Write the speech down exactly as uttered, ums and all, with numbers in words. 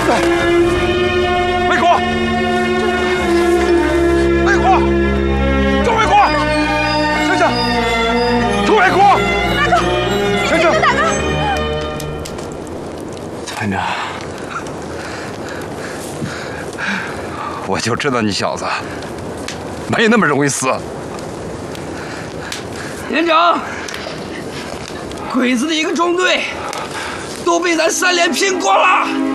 卫国，卫国，周卫国，醒醒！周卫国， 大哥，醒醒，大哥！ 团长，我就知道你小子没那么容易死。 连长，鬼子的一个中队都被咱三连拼光了。